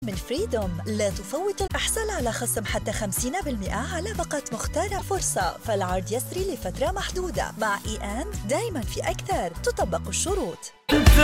من فريدوم. لا تفوت الإحصال على خصم حتى 50% على باقات مختارة. فرصة، فالعرض يسري لفترة محدودة. مع دايما في أكثر، تطبق الشروط.